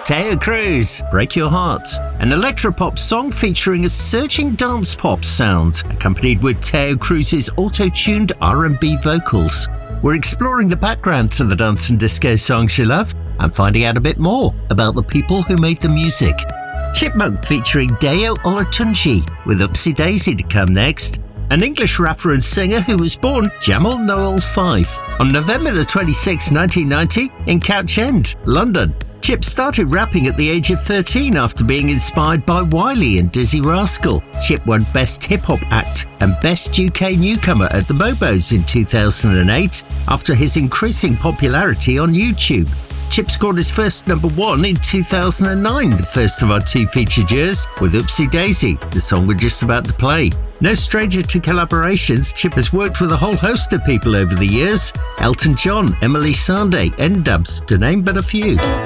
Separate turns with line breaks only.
Teo Cruz, Break Your Heart, an electropop song featuring a surging dance pop sound, accompanied with Teo Cruz's auto-tuned R&B vocals. We're exploring the background to the dance and disco songs you love and finding out a bit more about the people who made the music. Chipmunk featuring Dayo Olatunji, with Oopsie Daisy to come next. An English rapper and singer who was born Jamal Noel Fife on November the 26th, 1990 in Couch End, London. Chip started rapping at the age of 13 after being inspired by Wiley and Dizzy Rascal. Chip won Best Hip Hop Act and Best UK Newcomer at the Bobos in 2008 after his increasing popularity on YouTube. Chip scored his first #1 in 2009, the first of our two featured years, with Oopsie Daisy, the song we're just about to play. No stranger to collaborations, Chip has worked with a whole host of people over the years: Elton John, Emily Sandé, N-Dubz, to name but a few.